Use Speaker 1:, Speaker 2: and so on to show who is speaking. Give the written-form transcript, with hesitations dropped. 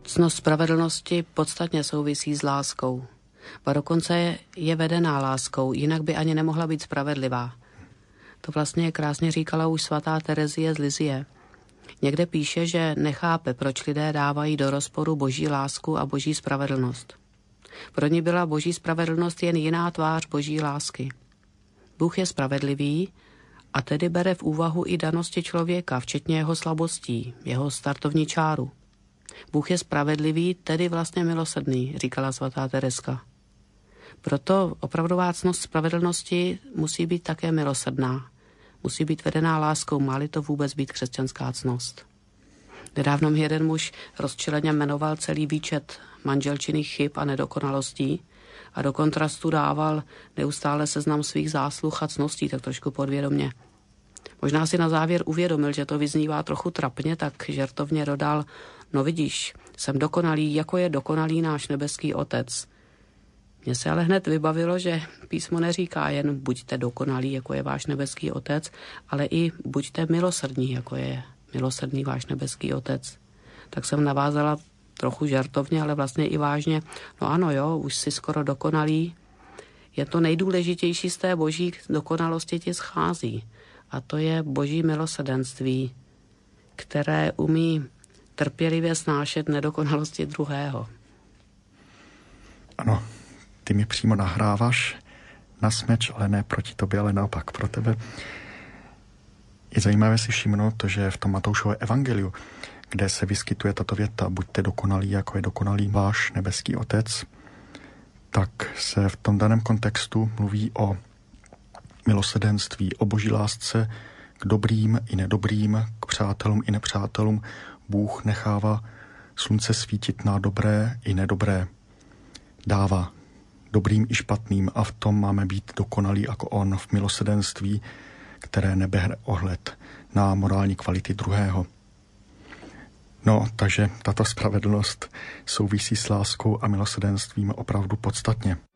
Speaker 1: Ctnost spravedlnosti podstatně souvisí s láskou. A dokonce je vedená láskou, jinak by ani nemohla být spravedlivá. To vlastně krásně říkala už svatá Terezie z Lizie. Někde píše, že nechápe, proč lidé dávají do rozporu boží lásku a boží spravedlnost. Pro ní byla boží spravedlnost jen jiná tvář boží lásky. Bůh je spravedlivý a tedy bere v úvahu i danosti člověka, včetně jeho slabostí, jeho startovní čáru. Bůh je spravedlivý, tedy vlastně milosrdný, říkala svatá Tereska. Proto opravdová ctnost spravedlnosti musí být také milosrdná. Musí být vedená láskou, má-li to vůbec být křesťanská ctnost. Nedávno mi jeden muž rozčileně jmenoval celý výčet manželčinných chyb a nedokonalostí a do kontrastu dával neustále seznam svých zásluh a cností, tak trošku podvědomě. Možná si na závěr uvědomil, že to vyznívá trochu trapně, tak žertovně dodal: no vidíš, jsem dokonalý, jako je dokonalý náš nebeský Otec. Mně se ale hned vybavilo, že písmo neříká jen buďte dokonalí, jako je váš nebeský Otec, ale i buďte milosrdní, jako je milosrdný váš nebeský Otec. Tak jsem navázala trochu žertovně, ale vlastně i vážně. No ano, jo, už jsi skoro dokonalý. Je to nejdůležitější z té boží dokonalosti ti schází. A to je boží milosrdenství, které umí trpělivě snášet nedokonalosti druhého.
Speaker 2: Ano, ty mi přímo nahráváš na smeč, ale ne proti tobě, ale naopak pro tebe. Je zajímavé si všimnout to, že v tom Matoušově evangeliu, kde se vyskytuje tato věta, buďte dokonalí, jako je dokonalý váš nebeský Otec, tak se v tom daném kontextu mluví o milosrdenství, o boží lásce k dobrým i nedobrým, k přátelům i nepřátelům. Bůh nechává slunce svítit na dobré i nedobré. Dává dobrým i špatným a v tom máme být dokonalí jako on v milosrdenství, které nebere ohled na morální kvality druhého. No, takže tato spravedlnost souvisí s láskou a milosrdenstvím opravdu podstatně.